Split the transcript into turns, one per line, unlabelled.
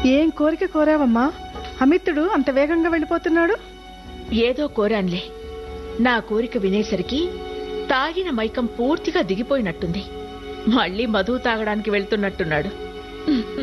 ఏం కోరిక కోరావమ్మా? అమితుడు అంత వేగంగా వెళ్ళిపోతున్నాడు.
ఏదో కోరాన్లే. నా కోరిక వినేసరికి తాగిన మైకం పూర్తిగా దిగిపోయినట్టుంది. మళ్ళీ మధు తాగడానికి వెళ్తున్నట్టున్నాడు.